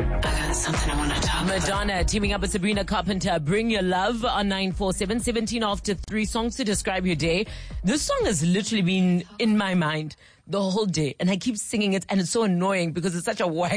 Something I want to talk about. Madonna teaming up with Sabrina Carpenter. Bring Your Love on 947. 17 after 3 songs to describe your day. This song has literally been in my mind the whole day, and I keep singing it, and it's so annoying because it's such a whack